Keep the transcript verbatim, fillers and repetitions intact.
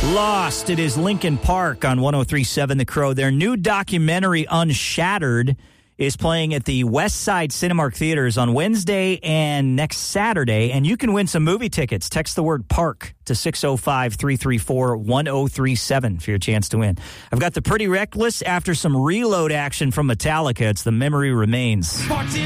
Lost. It is Lincoln Park on one oh three point seven The Crow. Their new documentary, Unshattered, is playing at the West Side Cinemark Theaters on Wednesday and next Saturday, and you can win some movie tickets. Text the word PARK to six oh five, three three four, one oh three seven for your chance to win. I've got the Pretty Reckless after some reload action from Metallica. It's The Memory Remains.